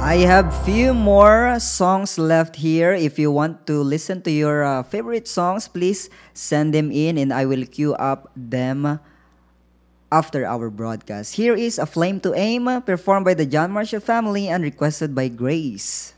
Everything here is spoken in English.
I have few more songs left here. If you want to listen to your favorite songs, please send them in and I will queue up them after our broadcast. Here is A Flame to Aim, performed by the John Marshall family and requested by Grace.